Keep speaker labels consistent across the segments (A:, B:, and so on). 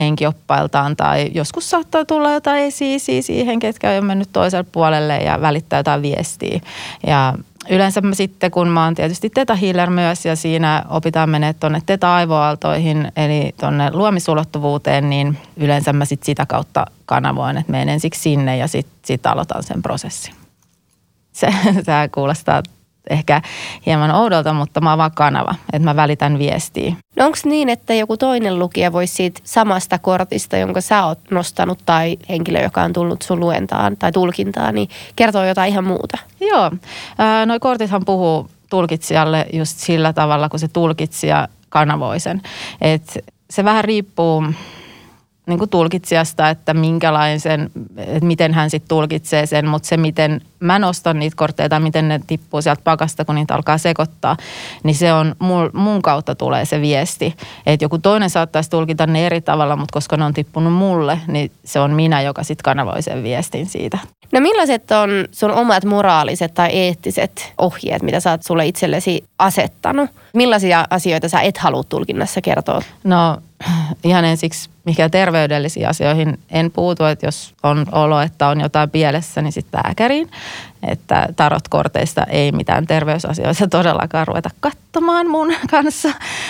A: henkioppailtaan tai joskus saattaa tulla jotain esi-isiä siihen, ketkä on mennyt toiselle puolelle ja välittää jotain viestiä. Ja yleensä sitten, kun mä oon tietysti Theta Healer myös ja siinä opitaan menee tuonne Theta-aivoaaltoihin, eli tuonne luomisulottuvuuteen, niin yleensä mä sit sitä kautta kanavoin, että menen ensiksi sinne ja sit aloitan sen prosessin. Tämä kuulostaa ehkä hieman oudolta, mutta mä oon vaan kanava, että mä välitän viestiä.
B: No onko niin, että joku toinen lukija voisi siitä samasta kortista, jonka sä oot nostanut, tai henkilö, joka on tullut sun luentaan tai tulkintaan, niin kertoo jotain ihan muuta? Joo.
A: Noi kortithan puhuu tulkitsijalle just sillä tavalla, kun se tulkitsija kanavoi sen. Et se vähän riippuu niin kuin tulkitsijasta, että miten hän sitten tulkitsee sen, mutta se miten mä nostan niitä kortteja tai miten ne tippuu sieltä pakasta, kun niitä alkaa sekoittaa, niin se on mun kautta tulee se viesti. Että joku toinen saattaisi tulkita ne eri tavalla, mutta koska ne on tippunut mulle, niin se on minä, joka sitten kanavoi sen viestin siitä.
B: No millaiset on sun omat moraaliset tai eettiset ohjeet, mitä sä oot sulle itsellesi asettanut? Millaisia asioita sä et halua tulkinnassa kertoa?
A: No ihan ensiksi mihinkään terveydellisiin asioihin en puutu, että jos on olo, että on jotain pielessä, niin sitten lääkäriin. Että tarotkorteista ei mitään terveysasioita todellakaan ruveta katsomaan mun kanssa.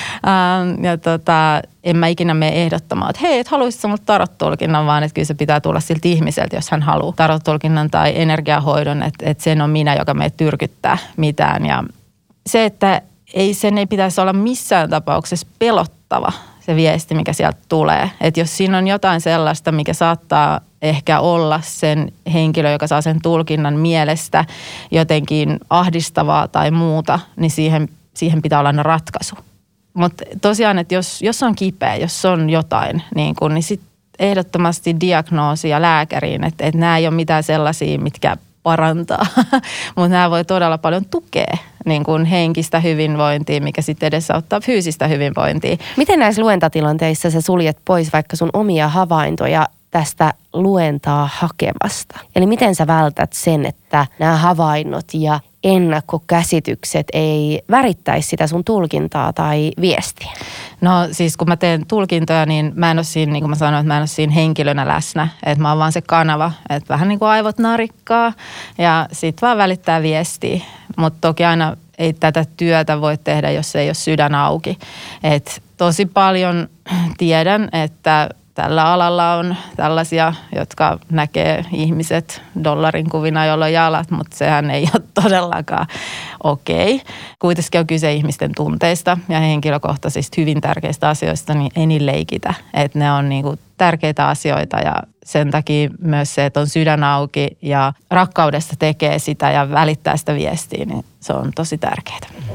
A: En mä ikinä mene ehdottamaan, että hei, et haluaisit multa tarot-tulkinnan, vaan että kyllä se pitää tulla siltä ihmiseltä, jos hän haluaa tarot-tulkinnan tai energiahoidon, että sen on minä, joka meitä tyrkyttää mitään. Ja se, että sen ei pitäisi olla missään tapauksessa pelottava se viesti, mikä sieltä tulee. Että jos siinä on jotain sellaista, mikä saattaa ehkä olla sen henkilö, joka saa sen tulkinnan mielestä jotenkin ahdistavaa tai muuta, niin siihen pitää olla aina ratkaisu. Mutta tosiaan, että jos on kipeä, jos on jotain, niin sitten ehdottomasti diagnoosi ja lääkäriin, että nämä ei ole mitään sellaisia, mitkä parantaa, mutta nämä voi todella paljon tukea niin kuin henkistä hyvinvointia, mikä sitten edesauttaa fyysistä hyvinvointia.
B: Miten näissä luentatilanteissa sä suljet pois vaikka sun omia havaintoja tästä luentaa hakevasta? Eli miten sä vältät sen, että nämä havainnot ja ennakkokäsitykset ei värittäisi sitä sun tulkintaa tai viestiä?
A: No siis kun mä teen tulkintoja, niin mä en ole siinä, niin kuin mä sanoin, että mä en ole siinä henkilönä läsnä. Että mä oon vaan se kanava, että vähän niin kuin aivot narikkaa ja sit vaan välittää viestiä. Mutta toki aina ei tätä työtä voi tehdä, jos ei ole sydän auki. Että tosi paljon tiedän, että tällä alalla on tällaisia, jotka näkee ihmiset dollarin kuvina, joilla on jalat, mutta sehän ei ole todellakaan okei. Kuitenkin on kyse ihmisten tunteista ja henkilökohtaisista hyvin tärkeistä asioista, niin ei niin leikitä. Että ne on niinku tärkeitä asioita ja sen takia myös se, että on sydän auki ja rakkaudesta tekee sitä ja välittää sitä viestiä, niin se on tosi tärkeää.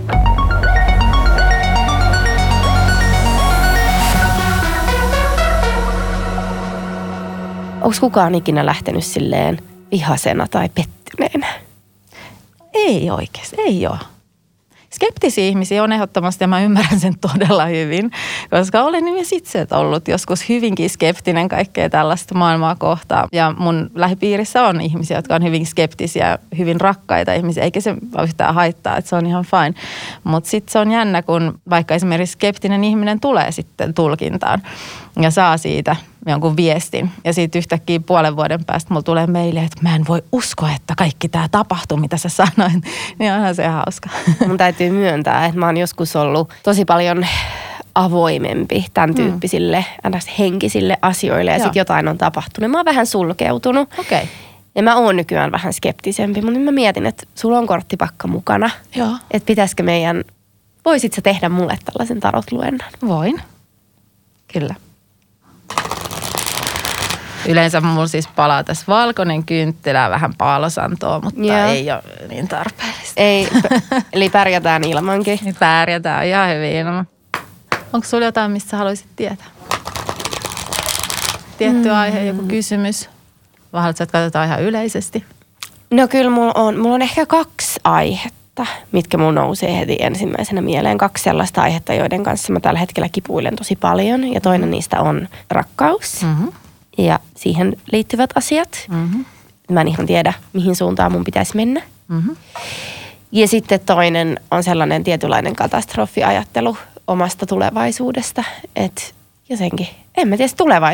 B: Onko kukaan ikinä lähtenyt silleen vihasena tai pettyneenä?
A: Ei oikeasti, ei ole. Skeptisiä ihmisiä on ehdottomasti ja mä ymmärrän sen todella hyvin, koska olen myös itse ollut joskus hyvinkin skeptinen kaikkea tällaista maailmaa kohtaan. Ja mun lähipiirissä on ihmisiä, jotka on hyvin skeptisiä, hyvin rakkaita ihmisiä, eikä se yhtään haittaa, että se on ihan fine. Mutta sitten se on jännä, kun vaikka esimerkiksi skeptinen ihminen tulee sitten tulkintaan ja saa siitä jonkun viestin. Ja siitä yhtäkkiä puolen vuoden päästä mulla tulee meille, että mä en voi uskoa, että kaikki tämä tapahtui, mitä sä sanoit. Niin onhan se hauska.
B: Mun täytyy myöntää, että mä oon joskus ollut tosi paljon avoimempi tämän tyyppisille henkisille asioille ja sitten jotain on tapahtunut. Mä oon vähän sulkeutunut.
A: Okay.
B: Ja mä oon nykyään vähän skeptisempi, mutta nyt mä mietin, että sulla on korttipakka mukana.
A: Joo.
B: Että voisit sä tehdä mulle tällaisen tarotluennan?
A: Voin. Kyllä. Yleensä mulla siis palaa tässä valkoinen kynttilä, vähän paalosantoa, mutta ei ole niin tarpeellista.
B: Ei, eli pärjätään ilmankin.
A: Niin pärjätään ihan hyvin ilman. Onko sulla jotain, mistä haluaisit tietää? Tietty aihe, joku kysymys? Vai haluatko, että katsotaan ihan yleisesti?
B: No kyllä mulla on ehkä 2 aihetta, mitkä mulla nousee heti ensimmäisenä mieleen. 2 sellaista aihetta, joiden kanssa mä tällä hetkellä kipuilen tosi paljon. Ja toinen niistä on rakkaus. Mm-hmm. Ja siihen liittyvät asiat. Mm-hmm. Mä en ihan tiedä, mihin suuntaan mun pitäisi mennä. Mm-hmm. Ja sitten toinen on sellainen tietynlainen katastrofiajattelu omasta tulevaisuudesta. Että jotenkin, en mä tiedä, tulevaisuudesta.